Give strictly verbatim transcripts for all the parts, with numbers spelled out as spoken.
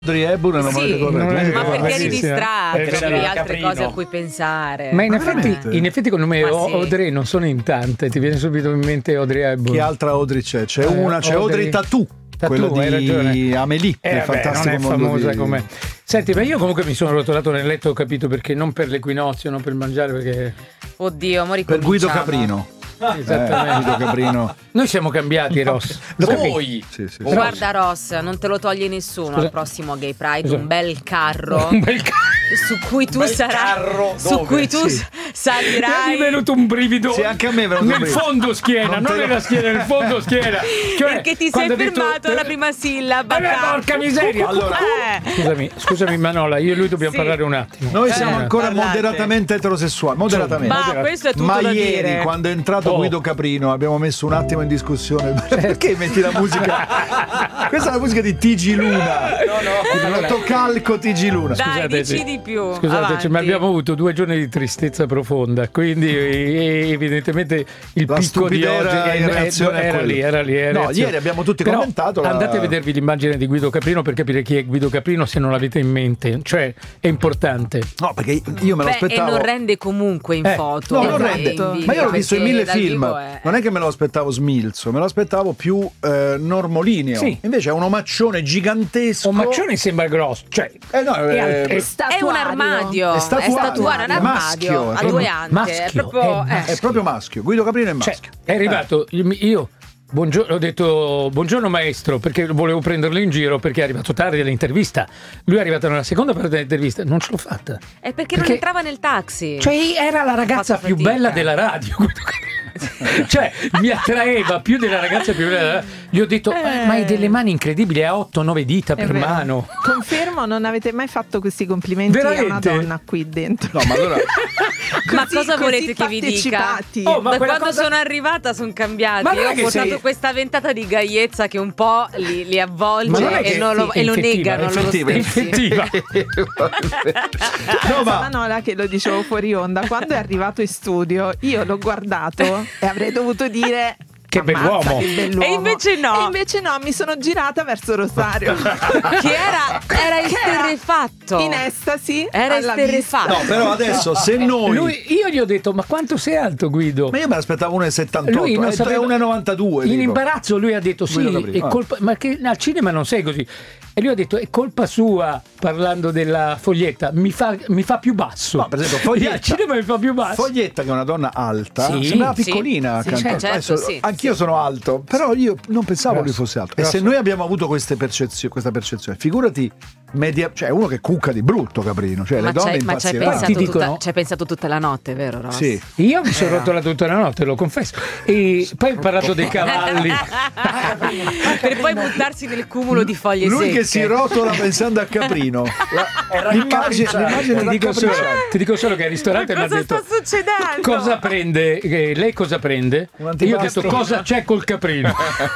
Audrey Hepburn non Sì, me lo non è- Ma perché eri bravissima. distratto, Eh, avevi sì. altre Caprino. cose a cui pensare. Ma in Ma effetti, veramente? in effetti con me Ma o- sì. Audrey non sono in tante, ti viene subito in mente Audrey Hepburn. Chi altra Audrey c'è? C'è Eh, una, c'è Audrey- Audrey Tattoo, Tattoo, quella hai di ragione. Amélie, Eh, del vabbè, fantastico non è mondo famosa di... come. Senti, ma io comunque mi sono rotolato nel letto, ho capito perché, non per l'equinozio, non per mangiare, perché Oddio, mo Per Guido ricominciamo. Caprino. esattamente. Eh, Guido Caprino. Noi siamo cambiati, Ross. Voi Sì, sì, sì. Guarda Ross, non te lo toglie nessuno Scusa. al prossimo Gay Pride, Scusa. un bel carro Un bel c***o. su cui tu bel sarai carro su dove? cui tu Sì. s- Mi è salirai. venuto un brivido. Sì, anche a me è venuto un nel brivido. fondo schiena, Non non, te lo- nella schiena, nel fondo schiena. Cioè, Perché ti sei quando ha detto- fermato alla prima sillaba. Vabbè, cazzo. porca miseria. Allora, Eh. Scusami, scusami Manola, io e lui dobbiamo Sì. parlare un attimo. noi siamo Eh. ancora parlate. moderatamente eterosessuali, moderatamente. Ma questo è tutto Ma da ieri, dire. quando è entrato Oh. Guido Caprino, abbiamo messo un attimo in discussione. Perché metti la musica? Questa è la musica di T G Luna. No, no. Rotocalco T G Luna. Dai, Scusateci. dici di più. Scusateci, avanti. ma abbiamo avuto due giorni di tristezza profonda, quindi eh, evidentemente il La picco di stupidera oggi in eh, reazione a era quello. lì, era lì. era No, reazione. ieri abbiamo tutti Però commentato la- andate a vedervi l'immagine di Guido Caprino per capire chi è Guido Caprino se non l'avete in mente, cioè è importante. No, perché io me lo Beh, e aspettavo. non rende comunque in Eh, foto. No, non eh, rende. in video, Ma io l'ho visto in perché mille dal film. vivo è- Non è che me lo aspettavo smilzo, me lo aspettavo più eh, normolineo. Sì. Invece è un omaccione gigantesco. Un maccione sembra grosso, cioè Eh no, è eh, al- è È un armadio, È è statuario. statuario, è un È armadio, maschio, ha è due proprio ante, maschio, è proprio... è eh. È proprio maschio. Guido Caprino è Cioè, maschio. è arrivato io buongiorno, ho detto buongiorno maestro perché volevo prenderlo in giro perché è arrivato tardi all'intervista. Lui è arrivato nella seconda parte dell'intervista, non ce l'ho fatta. È perché, non entrava nel taxi. Cioè era la ragazza Fatto più fatica. bella della radio. Cioè mi attraeva più della ragazza più bella della radio. Gli ho detto eh, ma hai delle mani incredibili, ha otto nove dita È per vero. mano. Confermo, non avete mai fatto questi complimenti Veramente? a una donna qui dentro. No, ma allora Ma Così- cosa così volete che vi dica? partecipati. Oh, ma da quella quando cosa- sono arrivata sono cambiati. Ma non Io è ho che portato sei- questa ventata di gaiezza che un po' li, li Ma avvolge non è e, che non lo, è e lo effettiva, negano è loro effettiva, stessi. Effettiva. No, ma Manola, che lo dicevo fuori onda, quando è arrivato in studio io l'ho guardato e avrei dovuto dire Che "Ammazza, bell'uomo." che bell'uomo." E invece no. E invece no, mi sono girata verso Rosario Che era, era esterrefatto. in estasi Era alla esterrefatto. no, però adesso se noi Lui, io gli ho detto ma quanto sei alto Guido? Ma io me l'aspettavo uno e settantotto, Lui non è sapeva- uno e novantadue. In tipo. imbarazzo lui ha detto sì, Guido Caprino. è colpa, ma che al cinema non sei così. E lui ha detto è colpa sua, parlando della Foglietta, mi fa, mi fa più basso. No, per esempio, Foglietta- Al cinema mi fa più basso. Foglietta, che è una donna alta, Sì, sembrava sì, piccolina sì, accanto a- certo, adesso, sì, anch'io sì. sono alto, però io non pensavo Grosso, lui fosse alto. grosso. E se noi abbiamo avuto queste percezio- questa percezione, figurati media, cioè uno che cucca di brutto Caprino, cioè Ma le donne c'hai, ma c'hai impazziranno. pensato, Ti tutta, dicono- c'hai pensato tutta la notte, vero Ross? Sì. Io mi sono rotto la tutta la notte, lo confesso. E poi ho parlato dei cavalli. Per poi buttarsi nel cumulo di foglie Lui secche. che si rotola pensando a Caprino. La- l'immagine, l'immagine ti, da dico solo, Caprino. ti dico solo che al ristorante mi ha Cosa detto sta succedendo? cosa prende, eh, lei cosa prende? Un E io ho antipasto. detto cosa c'è col caprino.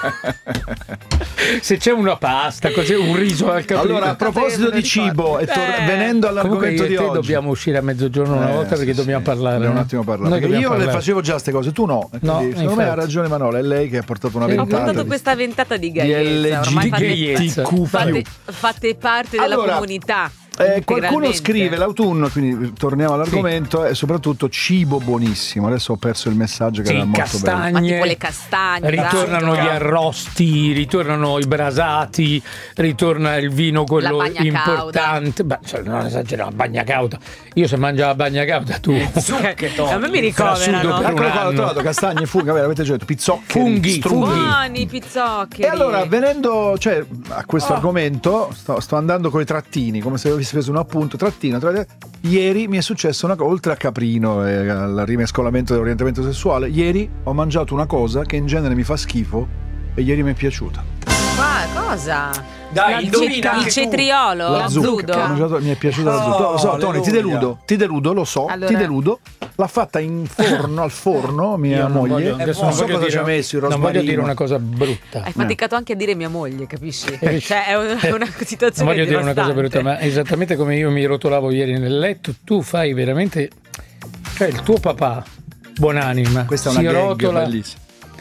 Se c'è una pasta, così, un riso al caprino. Allora, a proposito di cibo, e tor- Eh. venendo Comunque all'argomento io e di te oggi. dobbiamo uscire a mezzogiorno una Eh, volta perché sì, dobbiamo sì. parlare. Dobbiamo no? un attimo parlare. Noi Perché dobbiamo io le parlare. facevo già queste cose, tu no. E No, quindi, secondo me ha infatti. ragione Manola, è lei che ha portato una Sì. Ho ventata. portato di- questa ventata di di gaiezza. Ormai fate, gaiezza. L G B T Q fate, più. fate parte della Allora, comunità. Eh, qualcuno integralmente. scrive l'autunno, quindi torniamo all'argomento, e soprattutto cibo buonissimo. Adesso ho perso il messaggio che Sì, era molto bello. castagne, Ma tipo le castagne, ritornano esatto. gli arrosti, ritornano i brasati, ritorna il vino quello La bagna importante. Beh, cioè, non esageriamo, bagna cauta. Io se mangio la bagna cauta tu. A me mi Frasudo ricoverano. per- Eccolo un qua, l'ho anno. trovato, castagne, funghi, vabbè, avete già detto, pizzoccheri, Funghi, strughi. funghi. Buoni pizzoccheri. E allora, venendo cioè, a questo Oh. argomento, sto, sto andando con i trattini, come se avessi preso un appunto, trattino, trattino. Ieri mi è successo una cosa, oltre a Caprino e al rimescolamento dell'orientamento sessuale, ieri ho mangiato una cosa che in genere mi fa schifo e ieri mi è piaciuta. Ma cosa? Dai, La- indovina il, anche il tu. cetriolo? La zucca. Ho mangiato- mi è piaciuta la Oh, zucca. Lo so, Tony, ti alleluia. deludo, ti deludo, lo so, Allora- ti deludo. L'ha fatta in forno, al forno, mia Io non moglie. voglio- non adesso so non voglio cosa dire- ci ha messo il non voglio rosmarino. dire una cosa brutta. Hai faticato anche a dire mia moglie, capisci? Eh. Cioè, è un- è una Non situazione voglio dire una cosa devastante. brutta, ma esattamente come io mi rotolavo ieri nel letto, tu fai veramente. Cioè, il tuo papà, buonanima, Questa è si una gag rotola. bellissima.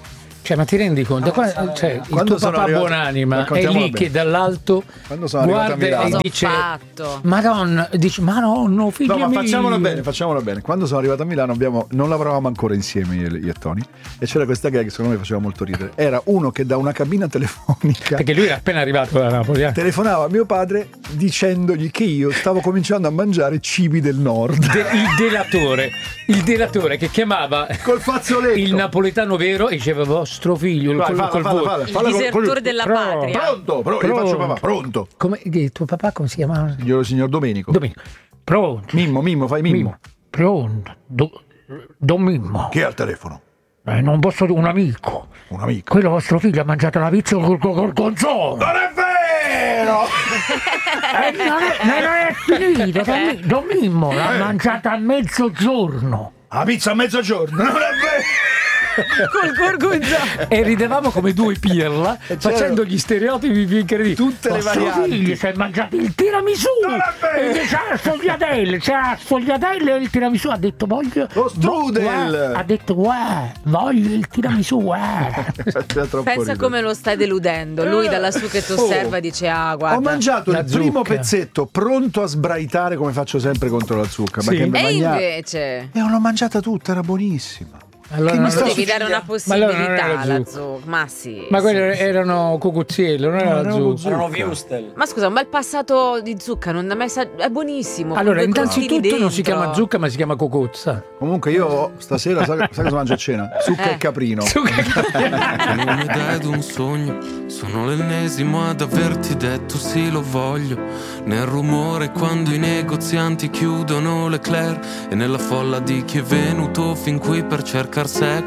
Cioè, ma ti rendi conto? Qua, cioè, il Quando tuo sono papà arrivato- buonanima è raccontiamolo lì bene. che dall'alto Quando sono arrivato a guarda Milano. e Cosa ho dice fatto? Madonna, dice Madonna, figli No, ma miei. facciamolo bene, facciamolo bene. Quando sono arrivato a Milano abbiamo, non lavoravamo ancora insieme io, io e Tony, e c'era questa gag che secondo me faceva molto ridere. Era uno che da una cabina telefonica Perché lui era appena arrivato da Napoli. eh. telefonava a mio padre dicendogli che io stavo cominciando a mangiare cibi del nord. De- il delatore, il delatore che chiamava Col fazzoletto. il napoletano vero e diceva vostro figlio, il Vai, col, falla, col falla, vo- falla, Il falla col- disertore col- della Pro- patria. Pronto, pro- io faccio papà, pronto. Come che tuo papà come si chiamava? Signor, signor Domenico. Domenico. Pronto. Mimmo, Mimmo, fai Mimmo. Mimmo. Pronto. Do, Don Mimmo. Chi è al telefono? Eh, non posso un amico. Un amico. Quello vostro figlio ha mangiato la pizza col col gorgonzola. Non è vero! Eh, non, è, non è finito, Don Mi- Don Mimmo l'ha Eh. mangiata a mezzogiorno. La pizza a mezzogiorno, non è vero! Col gorgonzola. E ridevamo come due pirla facendo gli stereotipi più incredibili. Tutte le Vostro varianti. figlio si è mangiato il tiramisù Non è vero! e c'ha la sfogliatella, c'ha la sfogliatella e il tiramisù. Ha detto voglio Lo strudel! vo- ha detto guarda, voglio il tiramisù, guarda. C'era troppo Pensa ridere. come lo stai deludendo. Lui da lassù che ti osserva Oh. dice ah guarda. Ho mangiato La il primo zucca. pezzetto pronto a sbraitare come faccio sempre contro la zucca. Sì. Ma che mi E magna- invece E l'ho mangiata tutta, era buonissima. Allora, Che mi non- sta devi dare una Ma allora non possibilità era alla zucca. zucca. Ma sì. ma sì. quelli erano cucuzziello, non era la zucca. Erano Wustel. Ma scusa, un bel passato di zucca non è mai sa- è buonissimo. con Allora, due innanzitutto crostini non si dentro. chiama zucca, ma si chiama cocozza. Comunque io stasera, sai, sai cosa mangio a cena? Zucca Eh. e caprino. Un'unità ed un sogno, sono l'ennesimo ad averti detto sì lo voglio. Nel rumore quando i negozianti chiudono le Claire e nella folla di chi è venuto fin qui per cercar sé